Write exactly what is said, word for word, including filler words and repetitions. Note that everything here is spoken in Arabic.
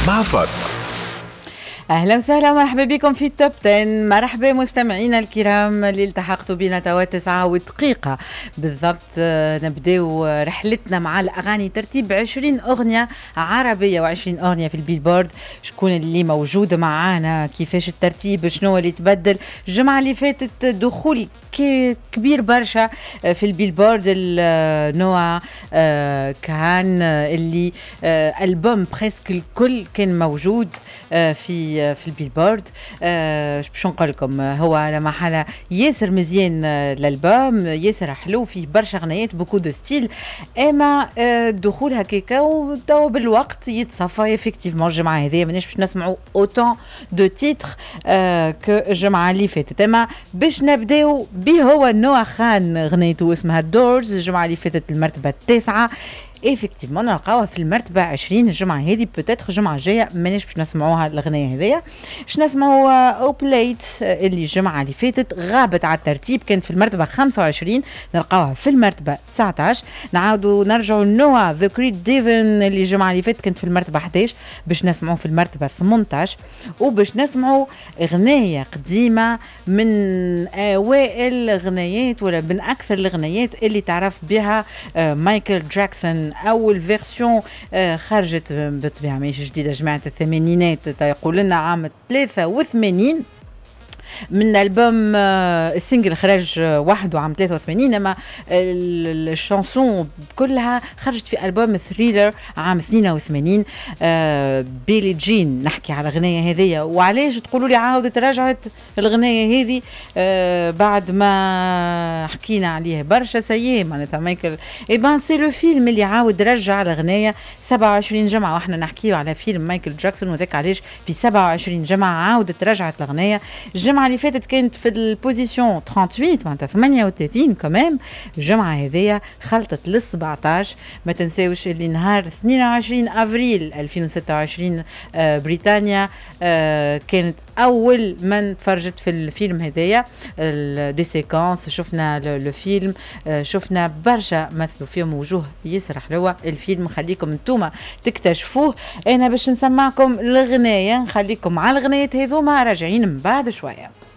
مع فاطمة. أهلا وسهلا ومرحبا بكم في التوب عشرة. مرحبا مستمعينا الكرام اللي التحقتوا بنا توا تسعة ودقيقة بالضبط. نبداو رحلتنا مع الأغاني ترتيب عشرين أغنية عربية وعشرين أغنية في البيلبورد. شكون اللي موجود معانا، كيفاش الترتيب، شنو اللي تبدل. الجمعة اللي فاتت دخول كبير برشا في البيلبورد النوع كان اللي ألبوم بريسك الكل كان موجود في في البيلبورد. باش نقول لكم هو على محل ياسر مزيان الالبوم، ياسر حلو، فيه برشا غنيات بوكو دو ستيل، اما الدخول هكاكا وتو بالوقت يتصفى. افكتيفمون الجمعه هذه ماناش باش نسمعوا اوتون دو تيتر كو الجمعه اللي فاتت، اما باش نبداو به هو نوع خان غنيته اسمها دورز الجمعه اللي فاتت المرتبه التاسعه. ايفيكتيفمون نلقاوها في المرتبه عشرين الجمعه هذه، بوتيتر الجمعه الجايه ماناش باش نسمعوها الاغنيه هذيا. باش نسمعوا او بلايت اللي الجمعه اللي فاتت غابت على الترتيب، كانت في المرتبه خمسة وعشرين نلقاوها في المرتبه تسعة عشر. نعاودوا نرجعوا لنوع ذا كريد ديفن اللي الجمعه اللي فاتت كانت في المرتبه إحدى عشر، باش نسمعوا في المرتبه ثمانية عشر. وباش نسمعوا اغنيه قديمه من اوائل اغنيات ولا من اكثر الاغنيات اللي تعرف بها مايكل جاكسون. اول فيرسيون خرجت بالطبيعه ماهيش جديده، جماعه الثمانينات يقول لنا عام ثلاثة وثمانين من ألبوم السنجل خرج وحده عام ثلاثة وثمانين، اما الشانسون كلها خرجت في ألبوم ثريلر عام اثنين وثمانين. بيلي جين نحكي على الأغنية هذه، وعلاش تقولوا لي عاودت رجعت الأغنية هذه بعد ما حكينا عليه برشا سيئ معناتها مايكل. اي بان سي لو فيلم اللي عاود رجع الأغنية سبعة وعشرين جمعة، واحنا نحكيو على فيلم مايكل جاكسون وذاك علاش في سبعة وعشرين جمعة عاودت رجعت الأغنية. الجمعة اللي فاتت كانت في البوزيسيون ثمانية وثمانين معناتها ثمانية وثلاثين كمان. الجمعة هذيا خلطت لل سبعة عشر. ما تنساوش اللي نهار اثنين وعشرين افريل ألفين وستة وعشرين آه بريطانيا آه كانت اول من تفرجت في الفيلم هذايا دي سيكونس. شفنا الفيلم، شفنا برشا مثلوا فيهم وجوه ياسر حلوه. الفيلم خليكم انتوما تكتشفوه. انا باش نسمعكم الغنايه، نخليكم على الغنايات هذوما راجعين من بعد شويه.